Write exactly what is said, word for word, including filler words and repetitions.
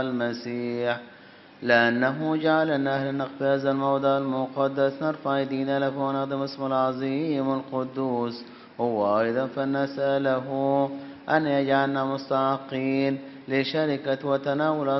المسيح، لأنه جعلنا أهل نقف هذا الموضع المقدس نرفع أيدينا له ونخدم اسمه العظيم القدوس. هو أيضا فلنسأله أن يجعلنا مستحقين لشركة وتناول